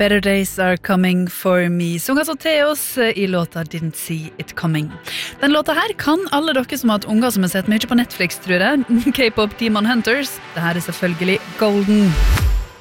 Better Days Are Coming For Me, som altså til oss i låta Didn't See It Coming. Den låta her kan alle dere som har hatt unger som har sett mye på Netflix, tror jeg. K-pop Demon Hunters. Det her er selvfølgelig Golden.